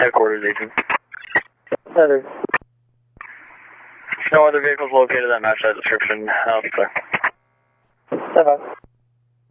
Headquarters agent. Better. No other vehicles located that match that description. Clear. 7.